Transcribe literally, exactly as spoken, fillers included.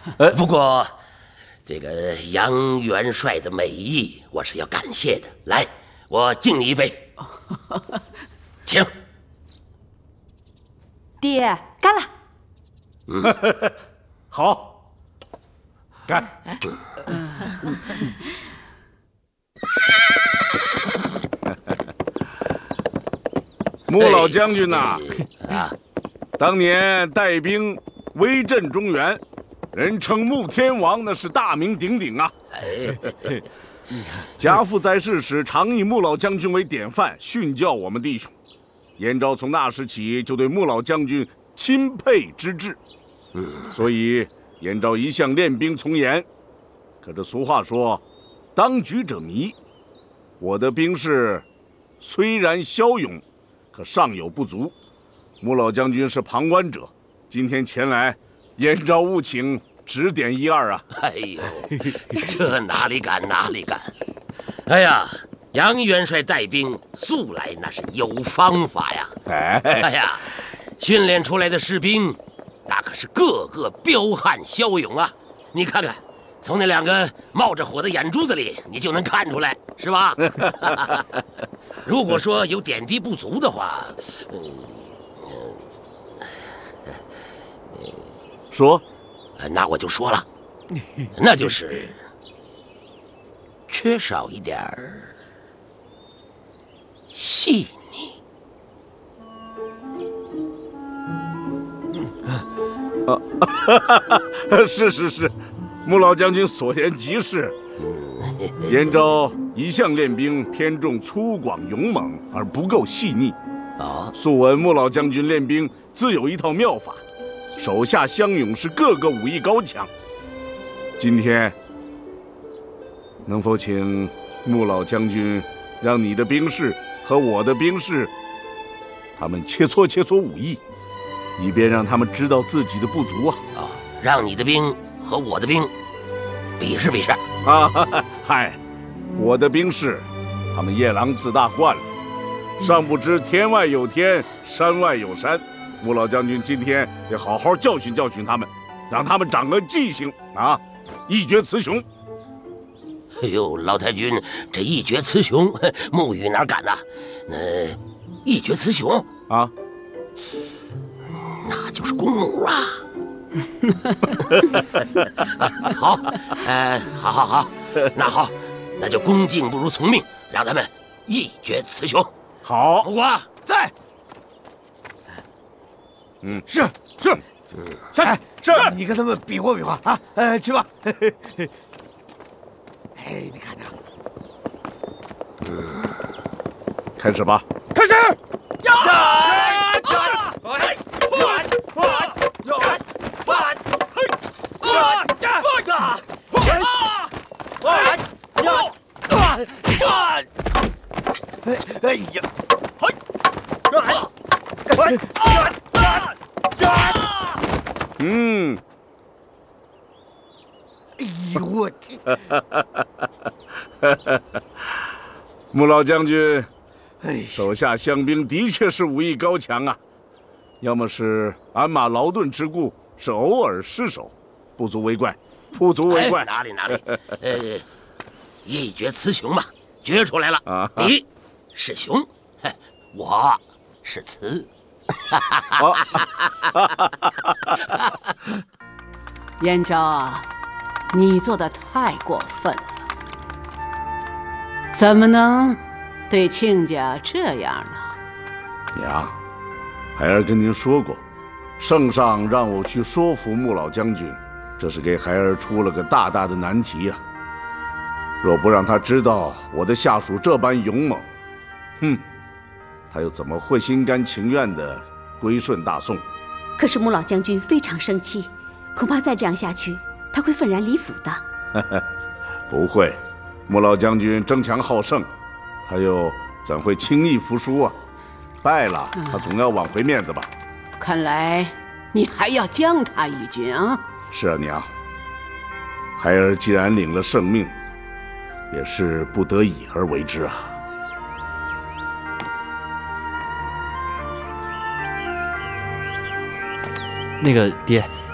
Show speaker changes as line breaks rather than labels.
呃，不过这个杨元帅的美意，我是要感谢的。来，我敬你一杯，请。
爹，干了。
嗯，好，干。穆老将军呐，啊，当年带兵威震中原，人称穆天王，那是大名鼎鼎啊。哎，家父在世时常以穆老将军为典范，训教我们弟兄。燕昭从那时起就对穆老将军钦佩之至，嗯，所以燕昭一向练兵从严。可这俗话说，当局者迷。我的兵士虽然骁勇，可尚有不足。穆老将军是旁观者，今天前来，燕昭务请指点一二啊！
哎呦，这哪里敢哪里敢！哎呀，杨元帅带兵素来那是有方法呀！哎，哎呀，训练出来的士兵，那可是个个彪悍骁勇啊！你看看，从那两个冒着火的眼珠子里，你就能看出来，是吧？如果说有点滴不足的话，嗯，
嗯说，
那我就说了，那就是缺少一点儿细腻。
啊，是是是，穆老将军所言极是。燕昭一向练兵偏重粗犷勇猛，而不够细腻。啊，素闻穆老将军练兵自有一套妙法，手下乡勇士个个武艺高强。今天能否请穆老将军让你的兵士和我的兵士，他们切磋切磋武艺，以便让他们知道自己的不足啊！
啊，让你的兵和我的兵比试比试
啊！嗨，我的兵士，他们夜郎自大惯了，尚不知天外有天，山外有山。穆老将军今天得好好教训教训他们，让他们长个记性啊，一决雌雄。
哎呦，老太君，这一决雌雄，穆羽哪敢呐？那一决雌雄
啊，
那就是公母啊！好，呃，好好好，那好，那就恭敬不如从命，让他们一决雌雄。
好，
胡国
在。
嗯，
是是，
嗯，
下去是。你跟他们比划比划啊，呃，去吧。哎，你看着，
嗯，开始吧。
开始。
呀！
哎哎呀！
嗯。
哎呦我这！
穆老将军，手下乡兵的确是武艺高强啊，要么是鞍马劳顿之故，是偶尔失手，不足为怪，不足为怪。
哎、哪里哪里，呃，一决雌雄嘛，决出来了。啊，你是雄，我是雌。
燕昭啊，你做的太过分了，怎么能对亲家这样呢？
娘，孩儿跟您说过，圣上让我去说服穆老将军，这是给孩儿出了个大大的难题呀、啊。若不让他知道我的下属这般勇猛，哼，他又怎么会心甘情愿地归顺大宋？
可是穆老将军非常生气，恐怕再这样下去，他会愤然离府的。
不会，穆老将军争强好胜，他又怎会轻易服输啊？败了，他总要挽回面子吧？
看来你还要将他一军啊！
是啊，娘。孩儿既然领了圣命，也是不得已而为之啊。
那个爹，